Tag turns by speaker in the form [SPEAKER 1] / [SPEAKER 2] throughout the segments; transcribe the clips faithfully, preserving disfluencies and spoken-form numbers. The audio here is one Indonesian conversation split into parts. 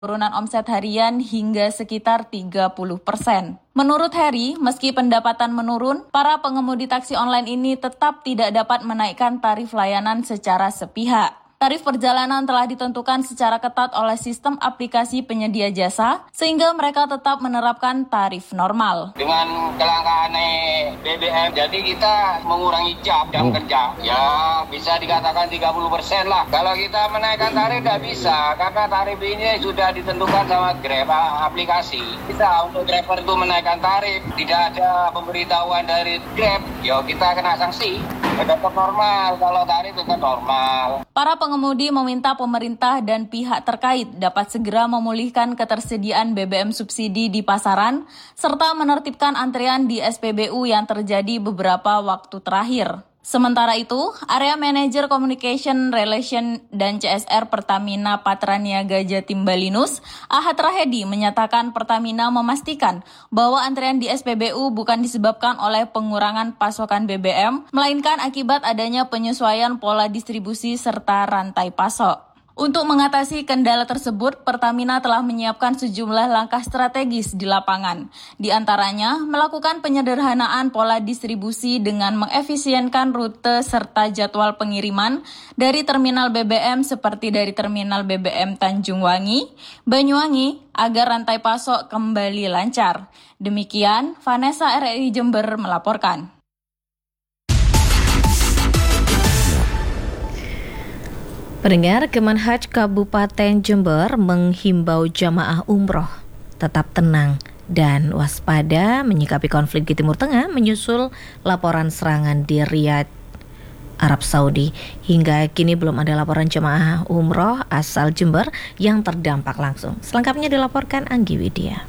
[SPEAKER 1] penurunan omset harian hingga sekitar tiga puluh persen. Menurut Heri, meski pendapatan menurun, para pengemudi taksi online ini tetap tidak dapat menaikkan tarif layanan secara sepihak. Tarif perjalanan telah ditentukan secara ketat oleh sistem aplikasi penyedia jasa, sehingga mereka tetap menerapkan tarif normal.
[SPEAKER 2] Dengan kelangkaan B B M, jadi kita mengurangi jam, jam hmm. kerja. Ya, bisa dikatakan tiga puluh persen lah. Kalau kita menaikkan tarif, tidak bisa, karena tarif ini sudah ditentukan sama Grab, aplikasi. Bisa untuk driver itu menaikkan tarif, tidak ada pemberitahuan dari Grab, ya kita kena sanksi. Tetap normal, kalau tarif tetap normal.
[SPEAKER 1] Para pengemudi meminta pemerintah dan pihak terkait dapat segera memulihkan ketersediaan B B M subsidi di pasaran, serta menertibkan antrian di S P B U yang terjadi beberapa waktu terakhir. Sementara itu, Area Manager Communication Relation dan C S R Pertamina Patraniaga Jatim Balinus, Ahad Rahedi, menyatakan Pertamina memastikan bahwa antrian di S P B U bukan disebabkan oleh pengurangan pasokan B B M, melainkan akibat adanya penyesuaian pola distribusi serta rantai pasok. Untuk mengatasi kendala tersebut, Pertamina telah menyiapkan sejumlah langkah strategis di lapangan. Di antaranya, melakukan penyederhanaan pola distribusi dengan mengefisienkan rute serta jadwal pengiriman dari terminal B B M seperti dari terminal B B M Tanjung Wangi, Banyuwangi, agar rantai pasok kembali lancar. Demikian, Vanessa R R I Jember melaporkan.
[SPEAKER 3] Pendengar, Kemenhaj Kabupaten Jember menghimbau jamaah umroh tetap tenang dan waspada menyikapi konflik di Timur Tengah menyusul laporan serangan di Riyadh, Arab Saudi. Hingga kini belum ada laporan jamaah umroh asal Jember yang terdampak langsung. Selengkapnya dilaporkan Anggi Widya.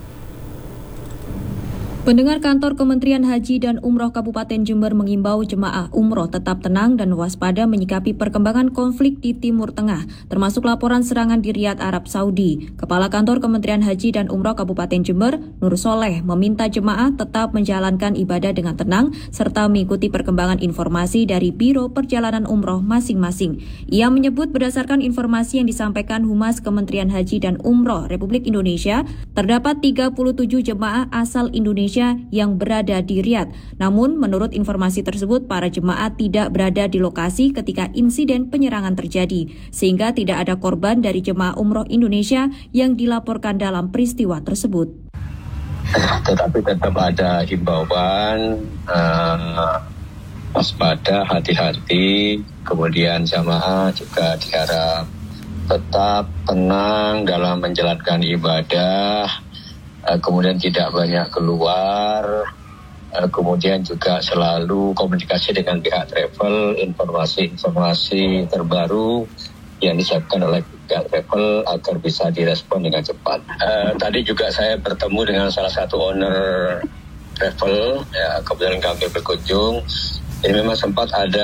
[SPEAKER 4] Pendengar, Kantor Kementerian Haji dan Umroh Kabupaten Jember mengimbau jemaah umroh tetap tenang dan waspada menyikapi perkembangan konflik di Timur Tengah, termasuk laporan serangan di Riyadh, Arab Saudi. Kepala Kantor Kementerian Haji dan Umroh Kabupaten Jember, Nur Soleh, meminta jemaah tetap menjalankan ibadah dengan tenang serta mengikuti perkembangan informasi dari Biro Perjalanan Umroh masing-masing. Ia menyebut berdasarkan informasi yang disampaikan Humas Kementerian Haji dan Umroh Republik Indonesia, terdapat tiga puluh tujuh jemaah asal Indonesia yang berada di Riyadh. Namun, menurut informasi tersebut, para jemaah tidak berada di lokasi ketika insiden penyerangan terjadi, sehingga tidak ada korban dari jemaah umroh Indonesia yang dilaporkan dalam peristiwa tersebut.
[SPEAKER 2] Tetapi tetap ada himbauan, uh, waspada, hati-hati, kemudian jemaah juga diharap tetap tenang dalam menjalankan ibadah, kemudian tidak banyak keluar, kemudian juga selalu komunikasi dengan pihak travel, informasi-informasi terbaru yang disiapkan oleh pihak travel agar bisa direspon dengan cepat. Uh, tadi juga saya bertemu dengan salah satu owner travel, ya, kemudian kami berkunjung. Jadi memang sempat ada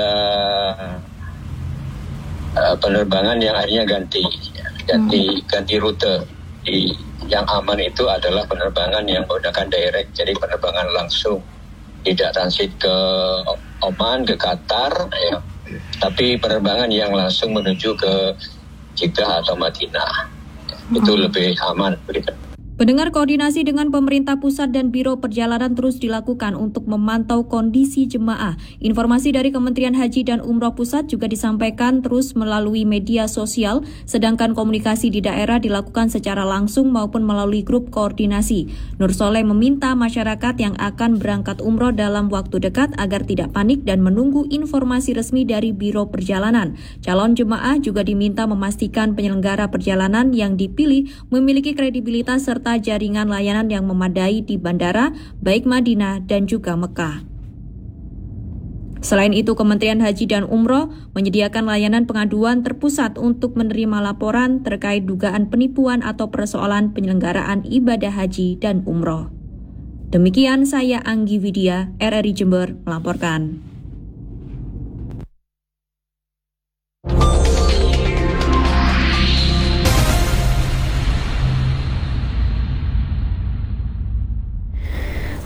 [SPEAKER 2] uh, penerbangan yang akhirnya ganti, ganti, ganti rute. Di yang aman itu adalah penerbangan yang menggunakan direct, jadi penerbangan langsung, tidak transit ke Oman, ke Qatar, ya. Tapi penerbangan yang langsung menuju ke Jeddah atau Madinah, itu lebih aman.
[SPEAKER 4] Pendengar, koordinasi dengan pemerintah pusat dan Biro Perjalanan terus dilakukan untuk memantau kondisi jemaah. Informasi dari Kementerian Haji dan Umroh Pusat juga disampaikan terus melalui media sosial, sedangkan komunikasi di daerah dilakukan secara langsung maupun melalui grup koordinasi. Nur Soleh meminta masyarakat yang akan berangkat umroh dalam waktu dekat agar tidak panik dan menunggu informasi resmi dari Biro Perjalanan. Calon jemaah juga diminta memastikan penyelenggara perjalanan yang dipilih memiliki kredibilitas serta jaringan layanan yang memadai di bandara, baik Madinah dan juga Mekah. Selain itu, Kementerian Haji dan Umroh menyediakan layanan pengaduan terpusat untuk menerima laporan terkait dugaan penipuan atau persoalan penyelenggaraan ibadah haji dan umroh. Demikian saya Anggi Widya, R R I Jember melaporkan.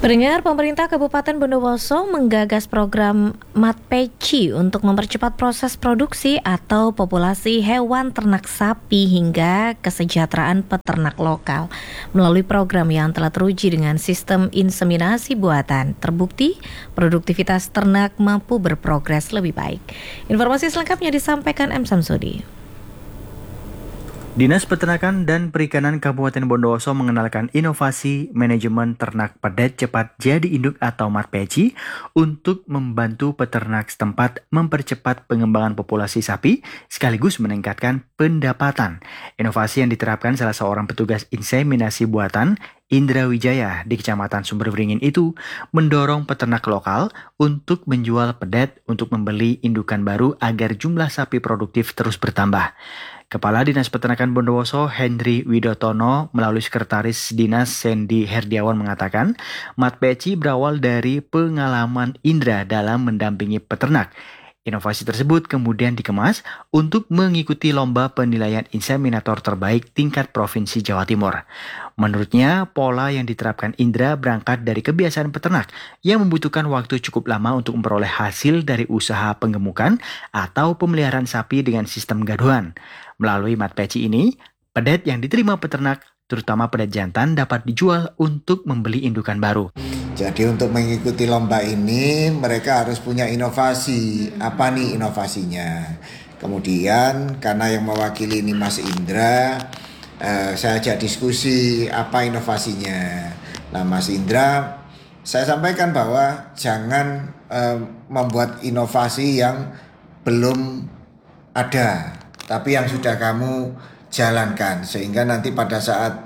[SPEAKER 3] Pendengar, pemerintah Kabupaten Bondowoso menggagas program Matpeci untuk mempercepat proses produksi atau populasi hewan ternak sapi hingga kesejahteraan peternak lokal. Melalui program yang telah teruji dengan sistem inseminasi buatan, terbukti produktivitas ternak mampu berprogres lebih baik. Informasi selengkapnya disampaikan M. Samsudi.
[SPEAKER 5] Dinas Peternakan dan Perikanan Kabupaten Bondowoso mengenalkan inovasi manajemen ternak padat cepat jadi induk atau Matpeci untuk membantu peternak setempat mempercepat pengembangan populasi sapi sekaligus meningkatkan pendapatan. Inovasi yang diterapkan salah seorang petugas inseminasi buatan Indra Wijaya di Kecamatan Sumberberingin itu mendorong peternak lokal untuk menjual pedet untuk membeli indukan baru agar jumlah sapi produktif terus bertambah. Kepala Dinas Peternakan Bondowoso Henry Widotono melalui Sekretaris Dinas Sandy Herdiawan mengatakan, Matpeci berawal dari pengalaman Indra dalam mendampingi peternak. Inovasi tersebut kemudian dikemas untuk mengikuti lomba penilaian inseminator terbaik tingkat Provinsi Jawa Timur. Menurutnya, pola yang diterapkan Indra berangkat dari kebiasaan peternak yang membutuhkan waktu cukup lama untuk memperoleh hasil dari usaha penggemukan atau pemeliharaan sapi dengan sistem gaduhan. Melalui Matpeci ini, pedet yang diterima peternak, terutama pedet jantan, dapat dijual untuk membeli indukan baru.
[SPEAKER 6] Jadi untuk mengikuti lomba ini mereka harus punya inovasi. Apa nih inovasinya? Kemudian karena yang mewakili ini Mas Indra, eh, saya ajak diskusi apa inovasinya. Nah Mas Indra, saya sampaikan bahwa jangan eh, membuat inovasi yang belum ada, tapi yang sudah kamu jalankan. Sehingga nanti pada saat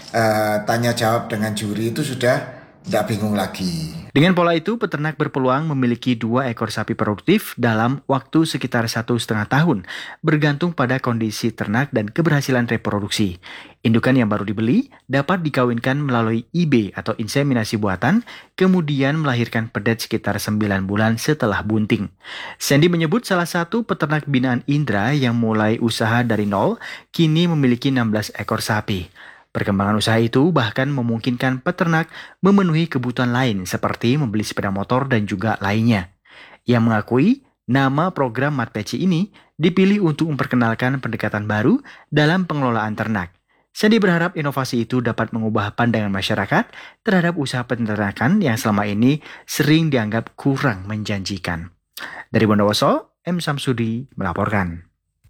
[SPEAKER 6] eh, tanya jawab dengan juri itu sudah tidak bingung lagi.
[SPEAKER 5] Dengan pola itu, peternak berpeluang memiliki dua ekor sapi produktif dalam waktu sekitar satu setengah tahun, bergantung pada kondisi ternak dan keberhasilan reproduksi. Indukan yang baru dibeli dapat dikawinkan melalui I B atau inseminasi buatan, kemudian melahirkan pedet sekitar sembilan bulan setelah bunting. Sandy menyebut salah satu peternak binaan Indra yang mulai usaha dari nol, kini memiliki enam belas ekor sapi. Perkembangan usaha itu bahkan memungkinkan peternak memenuhi kebutuhan lain seperti membeli sepeda motor dan juga lainnya. Ia mengakui nama program Matpeci ini dipilih untuk memperkenalkan pendekatan baru dalam pengelolaan ternak. Sandy berharap inovasi itu dapat mengubah pandangan masyarakat terhadap usaha peternakan yang selama ini sering dianggap kurang menjanjikan. Dari Bondowoso, M. Samsudi melaporkan.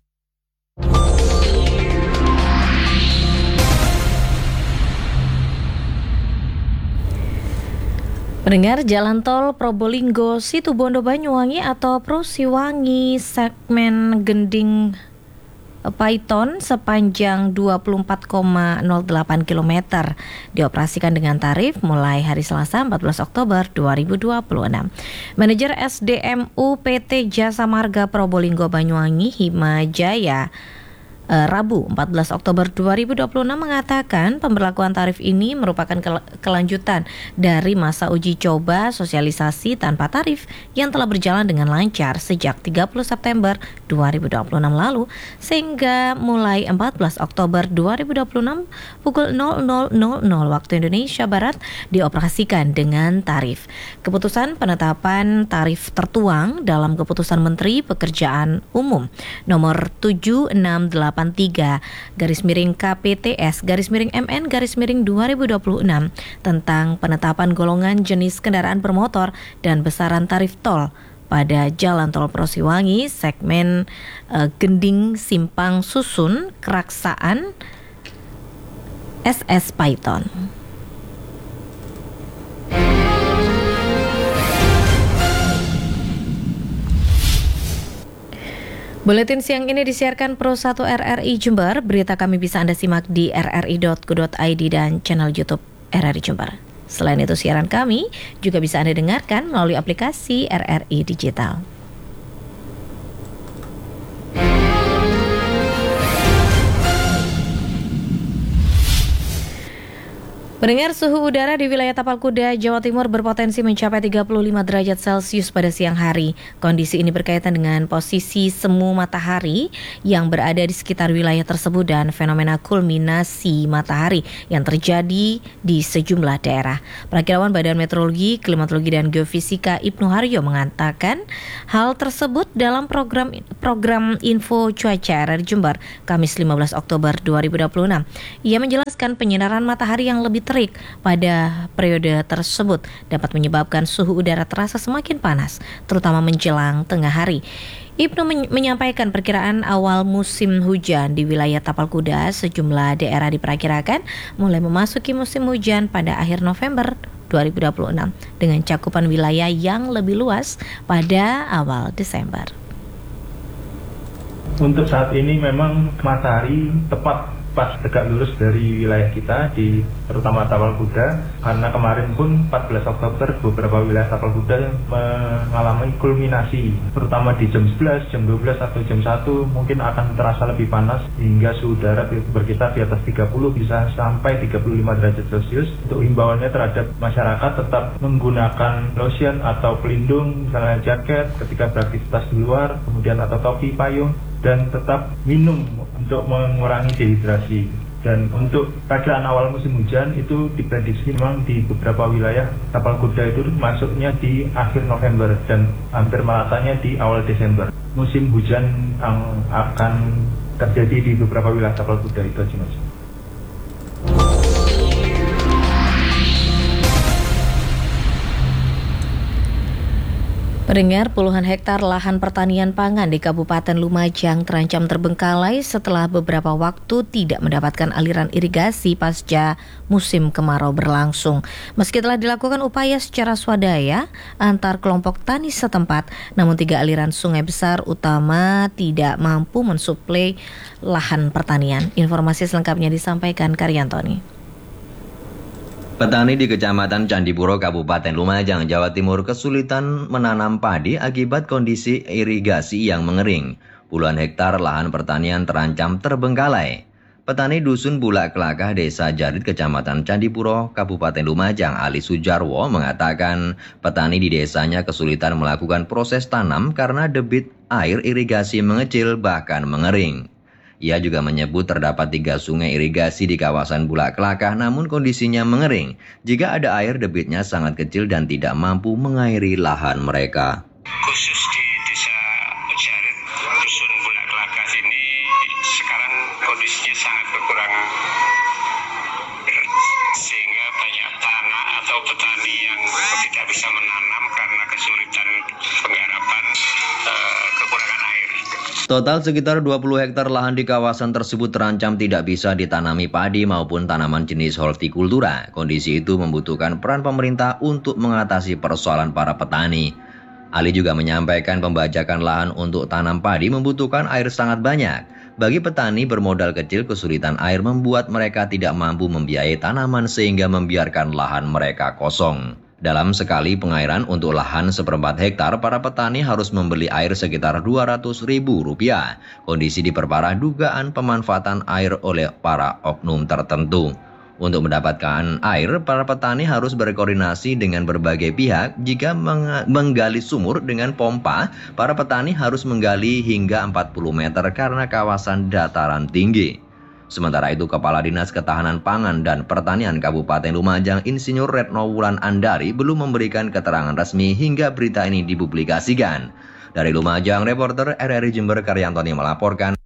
[SPEAKER 3] Pendengar, jalan tol Probolinggo Situbondo Banyuwangi atau Prosiwangi segmen Gending Paiton sepanjang dua puluh empat koma nol delapan kilometer dioperasikan dengan tarif mulai hari Selasa empat belas Oktober dua ribu dua puluh enam. Manajer S D M U P T Jasa Marga Probolinggo Banyuwangi Hima Jaya Rabu empat belas Oktober dua ribu dua puluh enam mengatakan pemberlakuan tarif ini merupakan kelanjutan dari masa uji coba sosialisasi tanpa tarif yang telah berjalan dengan lancar sejak tiga puluh September dua ribu dua puluh enam lalu sehingga mulai empat belas Oktober dua ribu dua puluh enam pukul nol nol nol nol waktu Indonesia Barat dioperasikan dengan tarif. Keputusan penetapan tarif tertuang dalam Keputusan Menteri Pekerjaan Umum nomor tujuh enam delapan tiga garis miring K P T S garis miring M N garis miring dua ribu dua puluh enam tentang penetapan golongan jenis kendaraan bermotor dan besaran tarif tol pada Jalan Tol Prosiwangi segmen uh, Gending Simpang Susun Keraksaan S S Paiton. Buletin siang ini disiarkan Pro satu R R I Jember. Berita kami bisa Anda simak di r r i dot co dot i d dan channel YouTube R R I Jember. Selain itu, siaran kami juga bisa Anda dengarkan melalui aplikasi R R I Digital. Pendengar, suhu udara di wilayah Tapalkuda, Jawa Timur berpotensi mencapai tiga puluh lima derajat Celcius pada siang hari. Kondisi ini berkaitan dengan posisi semu matahari yang berada di sekitar wilayah tersebut dan fenomena kulminasi matahari yang terjadi di sejumlah daerah. Perakirawan Badan Meteorologi, Klimatologi dan Geofisika Ibnu Haryo mengatakan hal tersebut dalam program program Info Cuaca R R Jember Kamis lima belas Oktober dua ribu dua puluh enam. Ia menjelaskan penyinaran matahari yang lebih terik pada periode tersebut dapat menyebabkan suhu udara terasa semakin panas, terutama menjelang tengah hari. Ibnu men- menyampaikan perkiraan awal musim hujan di wilayah Tapalkuda, sejumlah daerah diperkirakan mulai memasuki musim hujan pada akhir November dua ribu dua puluh enam dengan cakupan wilayah yang lebih luas pada awal Desember.
[SPEAKER 7] Untuk saat ini memang matahari tepat pas tegak lurus dari wilayah kita di terutama Tapalkuda, karena kemarin pun empat belas Oktober beberapa wilayah Tapalkuda mengalami kulminasi, terutama di jam sebelas, jam dua belas atau jam satu mungkin akan terasa lebih panas hingga suhu udara berkisar di atas tiga puluh bisa sampai tiga puluh lima derajat Celcius. Untuk himbauannya terhadap masyarakat tetap menggunakan lotion atau pelindung, misalnya jaket ketika beraktivitas di luar, kemudian atau topi, payung, dan tetap minum untuk mengurangi dehidrasi. Dan untuk perkiraan awal musim hujan itu diprediksi memang di beberapa wilayah Tapalkuda itu masuknya di akhir November dan hampir meratanya di awal Desember. Musim hujan yang akan terjadi di beberapa wilayah Tapalkuda itu aja, Mas.
[SPEAKER 3] Pendengar, puluhan hektar lahan pertanian pangan di Kabupaten Lumajang terancam terbengkalai setelah beberapa waktu tidak mendapatkan aliran irigasi pasca musim kemarau berlangsung. Meski telah dilakukan upaya secara swadaya antar kelompok tani setempat, namun tiga aliran sungai besar utama tidak mampu mensuplai lahan pertanian. Informasi selengkapnya disampaikan Karyantoni.
[SPEAKER 8] Petani di Kecamatan Candipuro, Kabupaten Lumajang, Jawa Timur kesulitan menanam padi akibat kondisi irigasi yang mengering. Puluhan hektar lahan pertanian terancam terbengkalai. Petani Dusun Bulak Kelakah, Desa Jarit, Kecamatan Candipuro, Kabupaten Lumajang, Ali Sujarwo mengatakan petani di desanya kesulitan melakukan proses tanam karena debit air irigasi mengecil bahkan mengering. Ia juga menyebut terdapat tiga sungai irigasi di kawasan Bulak Kelakah namun kondisinya mengering. Jika ada air, debitnya sangat kecil dan tidak mampu mengairi lahan mereka.
[SPEAKER 9] Khusus di Desa Jarit, Dusun Bulak Kelakah ini sekarang kondisinya sangat berkurang. Sehingga banyak tanah atau petani yang tidak bisa menanam karena kesulitan penggarapan, uh, kekurangan air.
[SPEAKER 8] Total sekitar dua puluh hektar lahan di kawasan tersebut terancam tidak bisa ditanami padi maupun tanaman jenis hortikultura. Kondisi itu membutuhkan peran pemerintah untuk mengatasi persoalan para petani. Ali juga menyampaikan pembajakan lahan untuk tanam padi membutuhkan air sangat banyak. Bagi petani bermodal kecil, kesulitan air membuat mereka tidak mampu membiayai tanaman sehingga membiarkan lahan mereka kosong. Dalam sekali pengairan untuk lahan seperempat hektar, para petani harus membeli air sekitar dua ratus ribu rupiah. Kondisi diperparah dugaan pemanfaatan air oleh para oknum tertentu. Untuk mendapatkan air, para petani harus berkoordinasi dengan berbagai pihak. Jika meng- menggali sumur dengan pompa, para petani harus menggali hingga empat puluh meter karena kawasan dataran tinggi. Sementara itu, Kepala Dinas Ketahanan Pangan dan Pertanian Kabupaten Lumajang, Insinyur Retno Wulan Andari, belum memberikan keterangan resmi hingga berita ini dipublikasikan. Dari Lumajang, reporter R R I Jember Karyantoni melaporkan.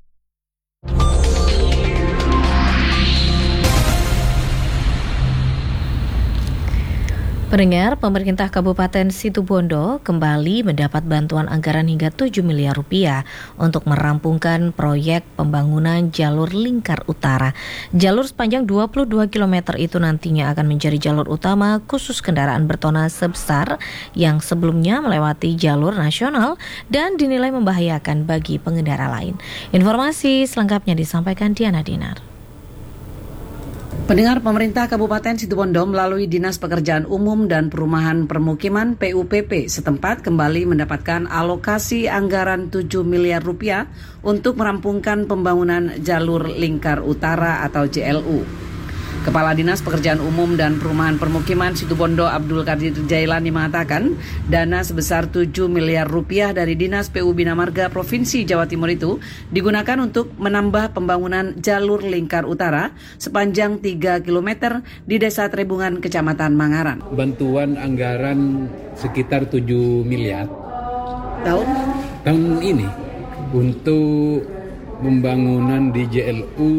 [SPEAKER 3] Pendengar, pemerintah Kabupaten Situbondo kembali mendapat bantuan anggaran hingga tujuh miliar rupiah untuk merampungkan proyek pembangunan jalur lingkar utara. Jalur sepanjang dua puluh dua kilometer itu nantinya akan menjadi jalur utama khusus kendaraan bertonnase besar yang sebelumnya melewati jalur nasional dan dinilai membahayakan bagi pengendara lain. Informasi selengkapnya disampaikan Diana Dinar.
[SPEAKER 10] Pendengar, pemerintah Kabupaten Situbondo melalui Dinas Pekerjaan Umum dan Perumahan Permukiman P U P P setempat kembali mendapatkan alokasi anggaran tujuh miliar rupiah untuk merampungkan pembangunan jalur lingkar utara atau J L U. Kepala Dinas Pekerjaan Umum dan Perumahan Permukiman Situbondo Abdul Qadir Jailani mengatakan dana sebesar tujuh miliar rupiah dari Dinas P U Bina Marga Provinsi Jawa Timur itu digunakan untuk menambah pembangunan jalur lingkar utara sepanjang tiga kilometer di Desa Trebungan, Kecamatan Mangaran.
[SPEAKER 11] Bantuan anggaran sekitar tujuh miliar
[SPEAKER 10] tahun
[SPEAKER 11] tahun ini untuk pembangunan di J L U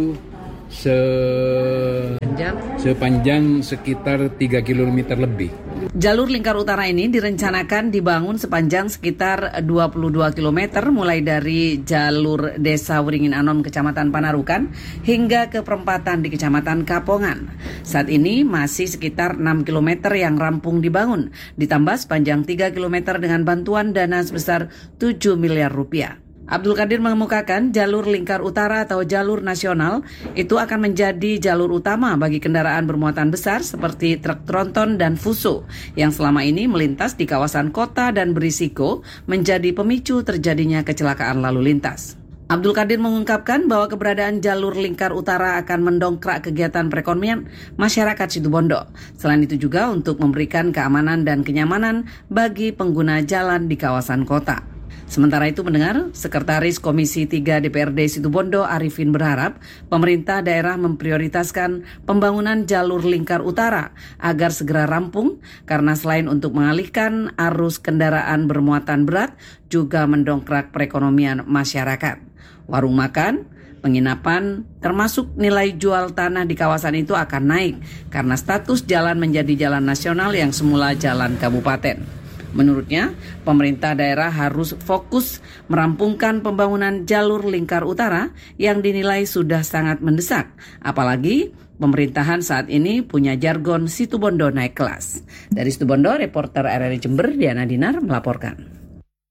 [SPEAKER 11] sepanjang, sepanjang sekitar tiga kilometer lebih.
[SPEAKER 10] Jalur lingkar utara ini direncanakan dibangun sepanjang sekitar dua puluh dua kilometer mulai dari jalur Desa Wringin Anom Kecamatan Panarukan hingga ke perempatan di Kecamatan Kapongan. Saat ini masih sekitar enam kilometer yang rampung dibangun, ditambah sepanjang tiga kilometer dengan bantuan dana sebesar tujuh miliar rupiah. Abdul Qadir mengemukakan jalur lingkar utara atau jalur nasional itu akan menjadi jalur utama bagi kendaraan bermuatan besar seperti truk tronton dan fuso yang selama ini melintas di kawasan kota dan berisiko menjadi pemicu terjadinya kecelakaan lalu lintas. Abdul Qadir mengungkapkan bahwa keberadaan jalur lingkar utara akan mendongkrak kegiatan perekonomian masyarakat Situbondo. Selain itu juga untuk memberikan keamanan dan kenyamanan bagi pengguna jalan di kawasan kota. Sementara itu mendengar, Sekretaris Komisi tiga D P R D Situbondo Arifin berharap pemerintah daerah memprioritaskan pembangunan jalur lingkar utara agar segera rampung karena selain untuk mengalihkan arus kendaraan bermuatan berat juga mendongkrak perekonomian masyarakat. Warung makan, penginapan, termasuk nilai jual tanah di kawasan itu akan naik karena status jalan menjadi jalan nasional yang semula jalan kabupaten. Menurutnya, pemerintah daerah harus fokus merampungkan pembangunan jalur lingkar utara yang dinilai sudah sangat mendesak. Apalagi pemerintahan saat ini punya jargon Situbondo naik kelas. Dari Situbondo, reporter R R I Jember Diana Dinar melaporkan.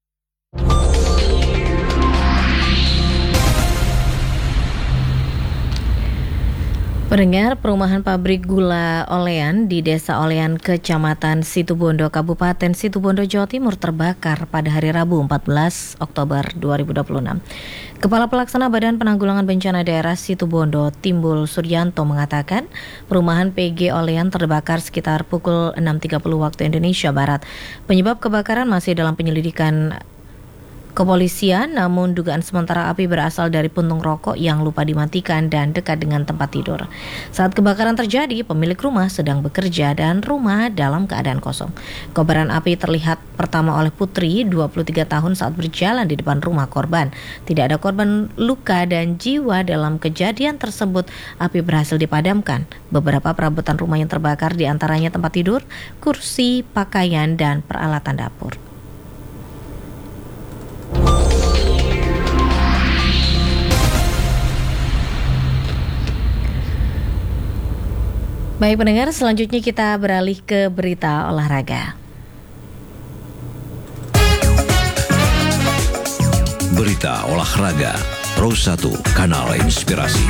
[SPEAKER 3] Pendengar, perumahan pabrik gula Olean di Desa Olean, Kecamatan Situbondo, Kabupaten Situbondo, Jawa Timur terbakar pada hari Rabu empat belas Oktober dua ribu dua puluh enam. Kepala Pelaksana Badan Penanggulangan Bencana Daerah Situbondo, Timbul Suryanto mengatakan perumahan P G Olean terbakar sekitar pukul enam tiga puluh waktu Indonesia Barat. Penyebab kebakaran masih dalam penyelidikan kepolisian, namun dugaan sementara api berasal dari puntung rokok yang lupa dimatikan dan dekat dengan tempat tidur. Saat kebakaran terjadi, pemilik rumah sedang bekerja dan rumah dalam keadaan kosong. Kobaran api terlihat pertama oleh Putri, dua puluh tiga tahun, saat berjalan di depan rumah korban. Tidak ada korban luka dan jiwa dalam kejadian tersebut. Api berhasil dipadamkan. Beberapa perabotan rumah yang terbakar diantaranya tempat tidur, kursi, pakaian, dan peralatan dapur. Baik pendengar, selanjutnya kita beralih ke berita olahraga.
[SPEAKER 12] Berita olahraga, Pro satu, Kanal Inspirasi.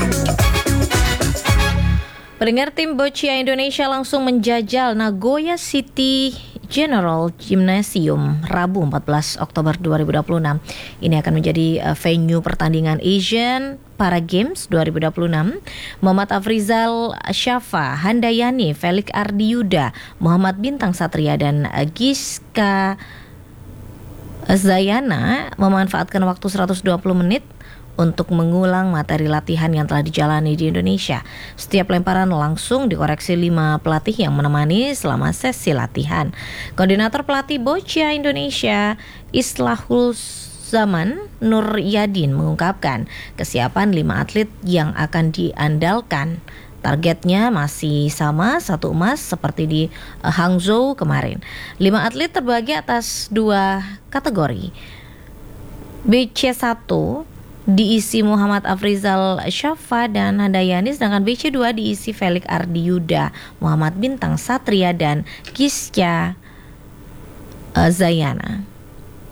[SPEAKER 3] Pendengar, tim boccia Indonesia langsung menjajal Nagoya City General Gymnasium Rabu empat belas Oktober dua ribu dua puluh enam. Ini akan menjadi venue pertandingan Asian Para Games dua ribu dua puluh enam. Muhammad Afrizal Syafa, Handayani, Felix Ardiyuda, Muhammad Bintang Satria, dan Giska Zayana memanfaatkan waktu seratus dua puluh menit untuk mengulang materi latihan yang telah dijalani di Indonesia. Setiap lemparan langsung dikoreksi lima pelatih yang menemani selama sesi latihan. Koordinator pelatih boccia Indonesia, Islahul Zaman Nur Yadin, mengungkapkan kesiapan lima atlet yang akan diandalkan. Targetnya masih sama, satu emas seperti di Hangzhou kemarin. Lima atlet terbagi atas dua kategori. B C satu diisi Muhammad Afrizal Syafa dan Handayani, sedangkan B C dua diisi Felix Ardiyuda, Muhammad Bintang Satria, dan Gisya Zayana.